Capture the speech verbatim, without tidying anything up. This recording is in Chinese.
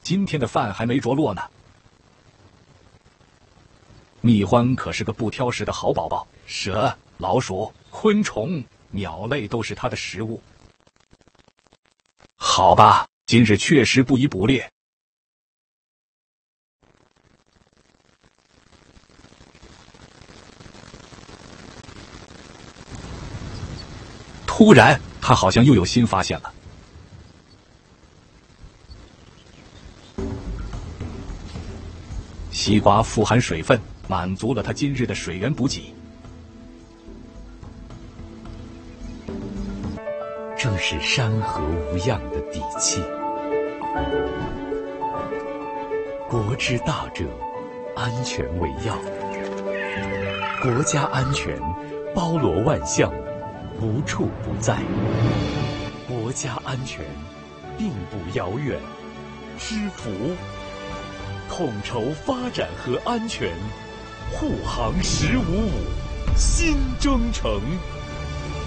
今天的饭还没着落呢。蜜獾可是个不挑食的好宝宝，蛇、老鼠、昆虫、鸟类都是它的食物。好吧，今日确实不宜捕猎。突然，他好像又有新发现了。西瓜富含水分，满足了他今日的水源补给。 正是山河无恙的底气。国之大者，安全为要。国家安全包罗万象，无处不在。国家安全并不遥远，知福。统筹发展和安全，护航十五五，新征程。